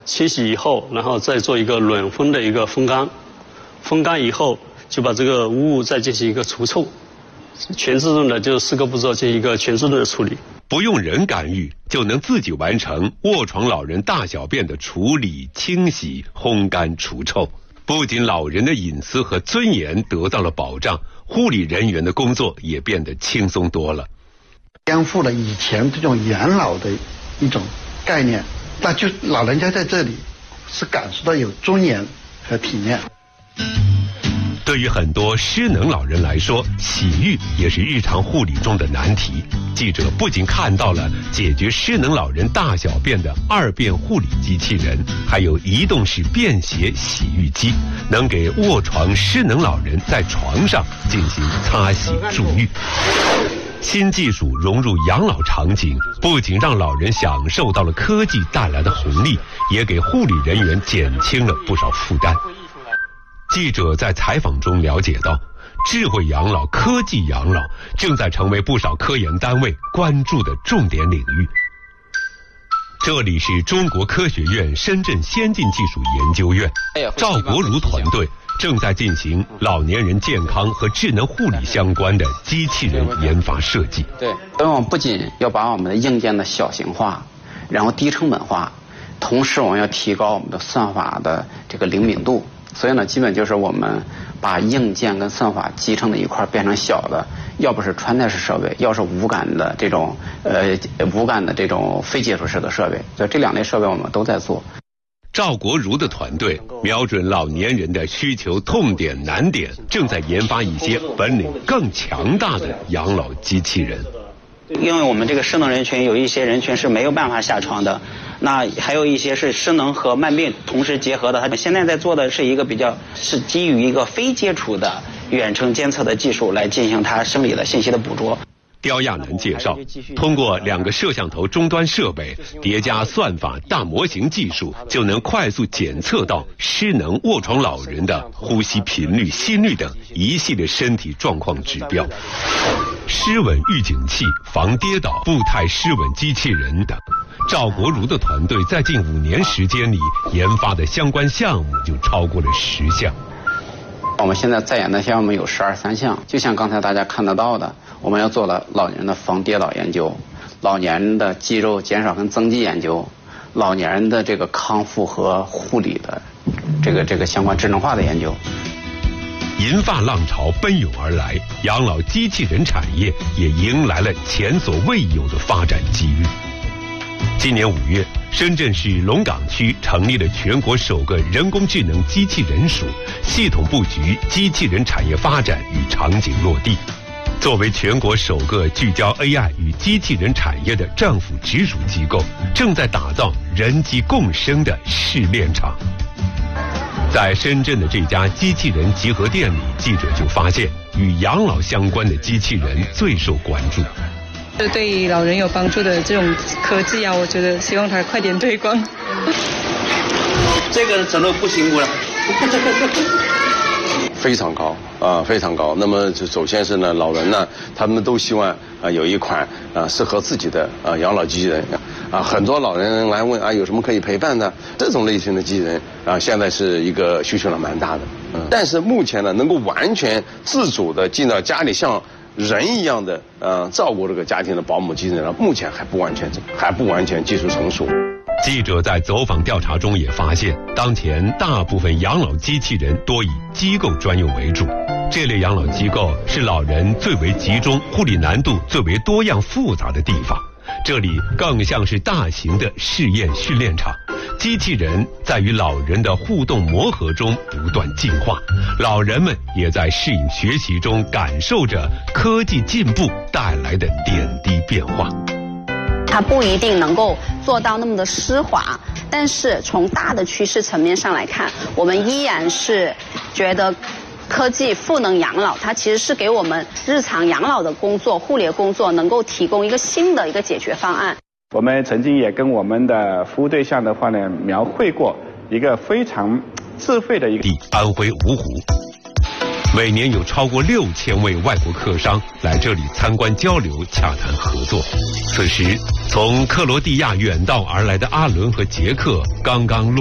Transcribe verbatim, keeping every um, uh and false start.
清洗以后，然后再做一个卵分的一个风干，风干以后就把这个污物再进行一个除臭，全自动的就四个步骤进行一个全自动的处理。 不用人干预就能自己完成卧床老人大小便的处理、清洗、烘干、除臭。不仅老人的隐私和尊严得到了保障，护理人员的工作也变得轻松多了。 颠覆了以前这种养老的一种概念，那就老人家在这里是感受到有尊严和体面。 对于很多失能老人来说，洗浴也是日常护理中的难题。记者不仅看到了解决失能老人大小便的二便护理机器人，还有移动式便携洗浴机，能给卧床失能老人在床上进行擦洗助浴。新技术融入养老场景，不仅让老人享受到了科技带来的红利，也给护理人员减轻了不少负担。记者在采访中了解到，智慧养老、科技养老正在成为不少科研单位关注的重点领域。这里是中国科学院深圳先进技术研究院，赵国儒团队正在进行老年人健康和智能护理相关的机器人研发设计。 对，所以我们不仅要把我们的硬件的小型化，然后低成本化，同时我们要提高我们的算法的这个灵敏度。所以呢，基本就是我们把硬件跟算法集成的一块变成小的，要不是穿戴式设备，要是无感的这种呃无感的这种非接触式的设备，所以这两类设备我们都在做。 赵国儒的团队瞄准老年人的需求痛点难点，正在研发一些本领更强大的养老机器人。 因为我们这个失能人群有一些人群是没有办法下床的，那还有一些是失能和慢病同时结合的。他现在在做的是一个比较是基于一个非接触的远程监测的技术来进行他生理的信息的捕捉。 刁亚楠介绍，通过两个摄像头终端设备叠加算法大模型技术，就能快速检测到失能卧床老人的呼吸频率、心率等一系列身体状况指标。失稳预警器、防跌倒、步态失稳机器人等，赵国儒的团队在近五年时间里研发的相关项目就超过了十项。 我们现在在研的项目有十二三项，就像刚才大家看得到的，我们要做了老年人的防跌倒研究，老年人的肌肉减少跟增肌研究，老年人的这个康复和护理的这个这个相关智能化的研究。 银发浪潮奔涌而来，养老机器人产业也迎来了前所未有的发展机遇。今年五月，深圳市龙岗区成立了全国首个人工智能机器人署，系统布局机器人产业发展与场景落地。作为全国首个聚焦 A I 与机器人产业的政府直属机构，正在打造人机共生的试炼场。在深圳的这家机器人集合店里，记者就发现与养老相关的机器人最受关注。 对老人有帮助的这种科技啊，我觉得希望它快点推广。 这个真的不辛苦了。 非常高啊，非常高。那么就首先是呢，老人呢，他们都希望啊有一款啊适合自己的啊养老机器人啊。很多老人来问啊，有什么可以陪伴的？这种类型的机器人啊，现在是一个需求量蛮大的。嗯，但是目前呢，能够完全自主的进到家里，像人一样的呃照顾这个家庭的保姆机器人，目前还不完全还不完全技术成熟。 记者在走访调查中也发现，当前大部分养老机器人多以机构专用为主，这类养老机构是老人最为集中、护理难度最为多样复杂的地方。这里更像是大型的试验训练场，机器人在与老人的互动磨合中不断进化，老人们也在适应学习中感受着科技进步带来的点滴变化。 它不一定能够做到那么的丝滑，但是从大的趋势层面上来看，我们依然是觉得科技赋能养老，它其实是给我们日常养老的工作、护理的工作能够提供一个新的一个解决方案。 我们曾经也跟我们的服务对象的话呢，描绘过一个非常智慧的一个地安徽芜湖。 每年有超过六千位外国客商来这里参观交流、洽谈合作。此时，从克罗地亚远道而来的阿伦和杰克刚刚落